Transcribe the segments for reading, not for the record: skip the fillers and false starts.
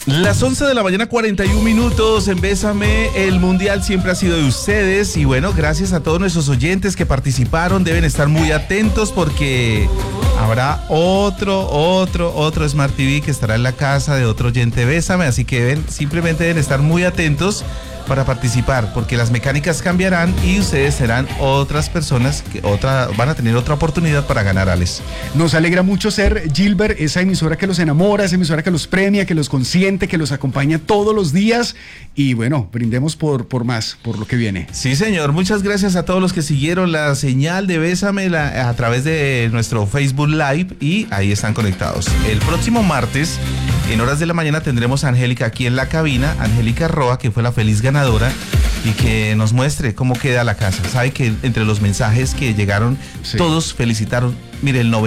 Las 11 de la mañana, 41 minutos en Bésame. El mundial siempre ha sido de ustedes. Y bueno, gracias a todos nuestros oyentes que participaron. Deben estar muy atentos porque habrá otro Smart TV que estará en la casa de otro oyente de Bésame. Así que simplemente deben estar muy atentos para participar, porque las mecánicas cambiarán y ustedes serán otras personas que van a tener otra oportunidad para ganar, Alex. Nos alegra mucho ser Gilbert, esa emisora que los enamora, esa emisora que los premia, que los consiente, que los acompaña todos los días. Y bueno, brindemos por más, por lo que viene. Sí, señor. Muchas gracias a todos los que siguieron la señal de Bésame a través de nuestro Facebook Live y ahí están conectados. El próximo martes, en horas de la mañana, tendremos a Angélica aquí en la cabina, Angélica Roa, que fue la feliz ganadora, y que nos muestre cómo queda la casa. Sabe que entre los mensajes que llegaron, sí, todos felicitaron. Mire, el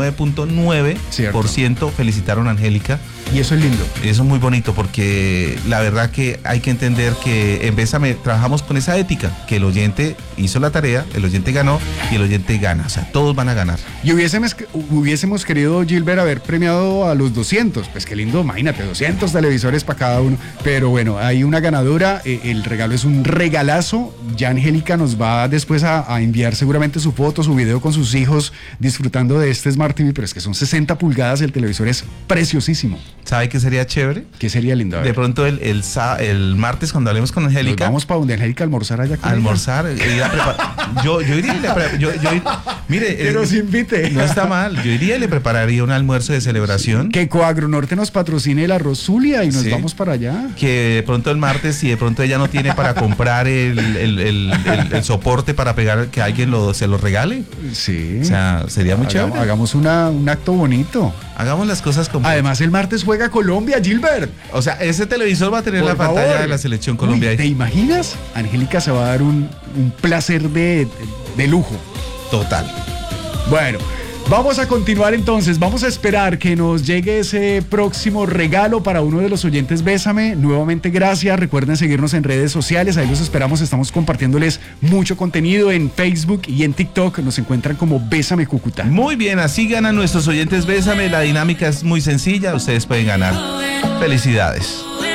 99.9% felicitaron a Angélica. Y eso es lindo. Eso es muy bonito porque la verdad que hay que entender que en Bésame trabajamos con esa ética, que el oyente hizo la tarea, el oyente ganó y el oyente gana. O sea, todos van a ganar. Y hubiésemos querido, Gilbert, haber premiado a los 200. Pues qué lindo, imagínate, 200 televisores para cada uno. Pero bueno, hay una ganadora. El regalo es un regalazo. Ya Angélica nos va después a enviar seguramente su foto, su video con sus hijos disfrutando de este Smart TV. Pero es que son 60 pulgadas, el televisor es preciosísimo. ¿Sabe qué sería chévere? ¿Qué sería lindo? De pronto el martes cuando hablemos con Angélica. Nos vamos para donde Angélica a almorzar allá. Almorzar, yo iría mire, que nos invite. No está mal, yo iría y le prepararía un almuerzo de celebración. Que Coagronorte nos patrocine el arroz Zulia y nos vamos para allá. Que de pronto el martes, si de pronto ella no tiene para comprar el soporte para pegar, que alguien se lo regale. Sí. O sea, sería muy chévere. Hagamos un acto bonito. Hagamos las cosas como... Además, el martes juega Colombia, Gilbert. O sea, ese televisor va a tener la pantalla de la selección Colombia. Uy, ¿te imaginas? Angélica se va a dar un placer de lujo. Total. Bueno, vamos a continuar entonces. Vamos a esperar que nos llegue ese próximo regalo para uno de los oyentes Bésame. Nuevamente, gracias. Recuerden seguirnos en redes sociales. Ahí los esperamos. Estamos compartiéndoles mucho contenido en Facebook y en TikTok. Nos encuentran como Bésame Cúcuta. Muy bien, así ganan nuestros oyentes Bésame. La dinámica es muy sencilla. Ustedes pueden ganar. Felicidades.